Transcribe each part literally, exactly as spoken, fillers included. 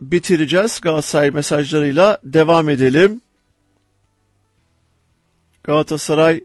bitireceğiz. Galatasaray mesajlarıyla devam edelim. Galatasaray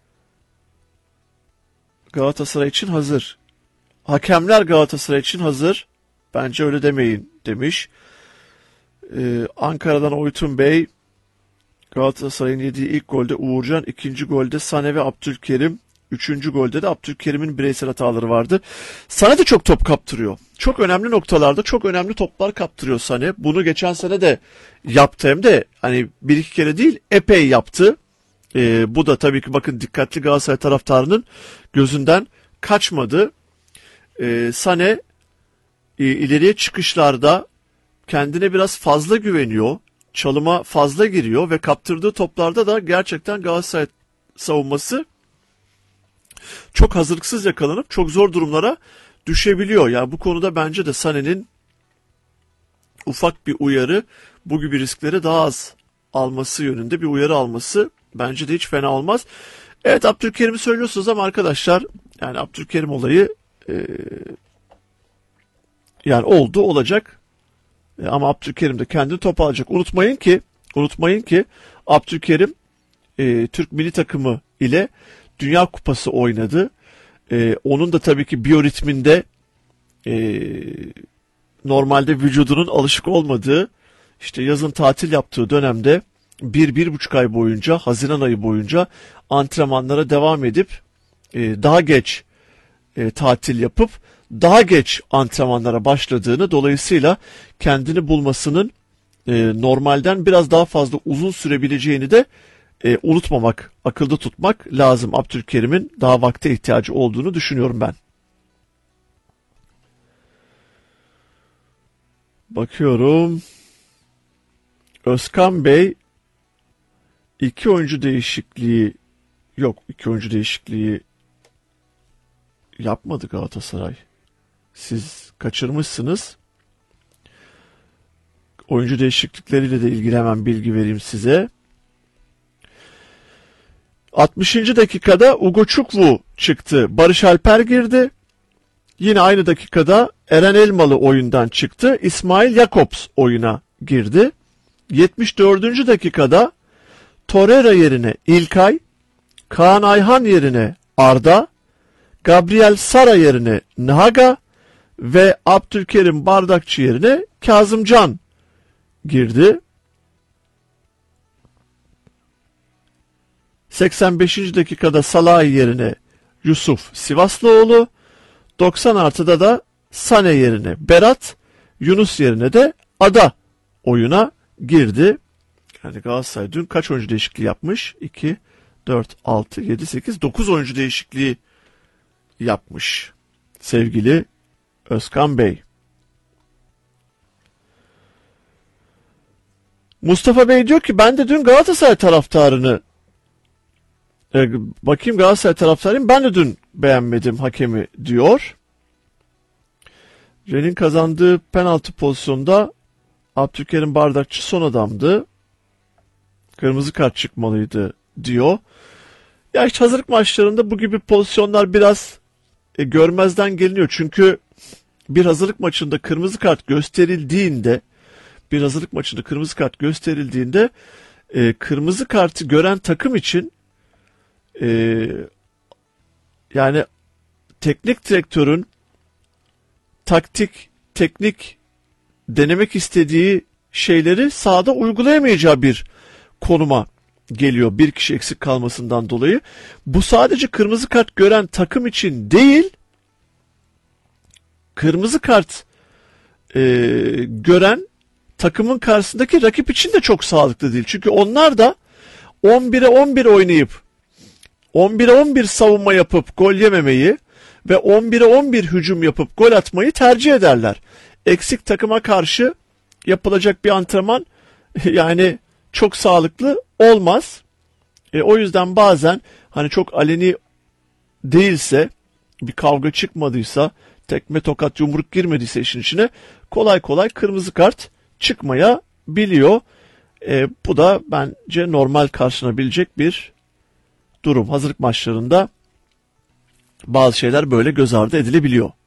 Galatasaray için hazır. Hakemler Galatasaray için hazır. Bence öyle demeyin demiş. Ee, Ankara'dan Oytun Bey, Galatasaray'ın yediği ilk golde Uğurcan, ikinci golde Sané ve Abdülkerim, üçüncü golde de Abdülkerim'in bireysel hataları vardı. Sané de çok top kaptırıyor. Çok önemli noktalarda çok önemli toplar kaptırıyor Sané. Bunu geçen sene de yaptı, hem de hani bir iki kere değil epey yaptı. Ee, bu da tabii ki bakın dikkatli Galatasaray taraftarının gözünden kaçmadı. Ee, Sané e, ileriye çıkışlarda kendine biraz fazla güveniyor. Çalıma fazla giriyor ve kaptırdığı toplarda da gerçekten Galatasaray savunması çok hazırlıksız yakalanıp çok zor durumlara düşebiliyor. Yani bu konuda bence de Sané'nin ufak bir uyarı, bu gibi riskleri daha az alması yönünde bir uyarı alması bence de hiç fena olmaz. Evet, Abdülkerim'i söylüyorsunuz ama arkadaşlar, yani Abdülkerim olayı e, yani oldu, olacak. E, ama Abdülkerim de kendini toparlayacak. Unutmayın ki, unutmayın ki Abdülkerim e, Türk milli takımı ile Dünya Kupası oynadı. E, onun da tabii ki biyoritminde e, normalde vücudunun alışık olmadığı, işte yazın tatil yaptığı dönemde bir, bir buçuk ay boyunca, Haziran ayı boyunca antrenmanlara devam edip e, daha geç e, tatil yapıp daha geç antrenmanlara başladığını, dolayısıyla kendini bulmasının e, normalden biraz daha fazla uzun sürebileceğini de e, unutmamak, akılda tutmak lazım. Abdülkerim'in daha vakte ihtiyacı olduğunu düşünüyorum ben. Bakıyorum. Özkan Bey, iki oyuncu değişikliği yok. iki oyuncu değişikliği yapmadı Galatasaray. Siz kaçırmışsınız. Oyuncu değişiklikleriyle de ilgili hemen bilgi vereyim size. altmışıncı dakikada Ugochukwu çıktı. Barış Alper girdi. Yine aynı dakikada Eren Elmalı oyundan çıktı. İsmail Jakobs oyuna girdi. yetmiş dördüncü dakikada Torreira yerine İlkay, Kaan Ayhan yerine Arda, Gabriel Sara yerine Nahaga ve Abdülkerim Bardakçı yerine Kazımcan girdi. seksen beşinci dakikada Salah yerine Yusuf Sivaslıoğlu, doksan artıda da Sané yerine Berat, Yunus yerine de Ada oyuna girdi. Yani Galatasaray dün kaç oyuncu değişikliği yapmış? iki, dört, altı, yedi, sekiz, dokuz oyuncu değişikliği yapmış sevgili Özkan Bey. Mustafa Bey diyor ki ben de dün Galatasaray taraftarını e, bakayım Galatasaray taraftarıyım, ben de dün beğenmedim hakemi diyor. Ren'in kazandığı penaltı pozisyonda Abdülkerim Bardakçı son adamdı. Kırmızı kart çıkmalıydı diyor. Ya işte hazırlık maçlarında bu gibi pozisyonlar biraz e, görmezden geliniyor. Çünkü bir hazırlık maçında kırmızı kart gösterildiğinde bir hazırlık maçında kırmızı kart gösterildiğinde e, kırmızı kartı gören takım için e, yani teknik direktörün taktik, teknik denemek istediği şeyleri sahada uygulayamayacağı bir konuma geliyor bir kişi eksik kalmasından dolayı. Bu sadece kırmızı kart gören takım için değil, kırmızı kart e, gören takımın karşısındaki rakip için de çok sağlıklı değil. Çünkü onlar da on bire on bir oynayıp on bire on bir savunma yapıp gol yememeyi ve on bire on bir hücum yapıp gol atmayı tercih ederler. Eksik takıma karşı yapılacak bir antrenman yani çok sağlıklı olmaz. E, o yüzden bazen hani çok aleni değilse, bir kavga çıkmadıysa, tekme tokat yumruk girmediyse işin içine kolay kolay kırmızı kart çıkmayabiliyor. E, bu da bence normal karşılanabilecek bir durum. Hazırlık maçlarında bazı şeyler böyle göz ardı edilebiliyor.